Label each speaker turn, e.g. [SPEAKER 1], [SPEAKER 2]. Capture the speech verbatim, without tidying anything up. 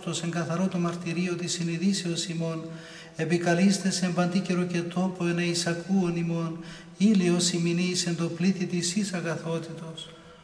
[SPEAKER 1] αγαθόκτος εν καθαρό το μαρτυρίο της συνειδήσεως ημών, επικαλείστε σε παντή καιρο και τόπο εν εισακούων ημών, ήλιος ημινής εν το πλήθη της εις αγαθότητος.